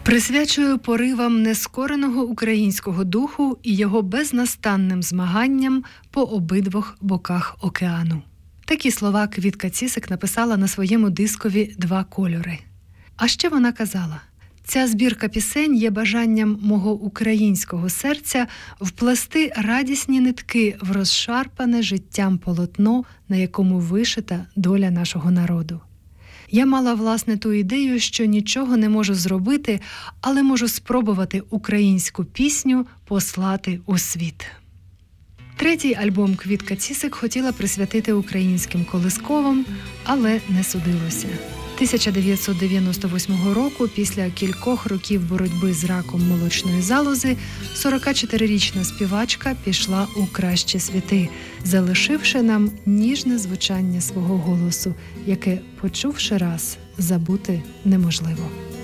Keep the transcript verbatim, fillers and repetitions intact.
Присвячую поривам нескореного українського духу і його безнастанним змаганням по обидвох боках океану. Такі слова Квітка Цісик написала на своєму дискові «Два кольори». А ще вона казала: «Ця збірка пісень є бажанням мого українського серця вплести радісні нитки в розшарпане життям полотно, на якому вишита доля нашого народу. Я мала, власне, ту ідею, що нічого не можу зробити, але можу спробувати українську пісню послати у світ». Третій альбом Квітка Цісик хотіла присвятити українським колисковам, але не судилося. тисяча дев'ятсот дев'яносто восьмого року, після кількох років боротьби з раком молочної залози, сорокачотирирічна співачка пішла у кращі світи, залишивши нам ніжне звучання свого голосу, яке, почувши раз, забути неможливо.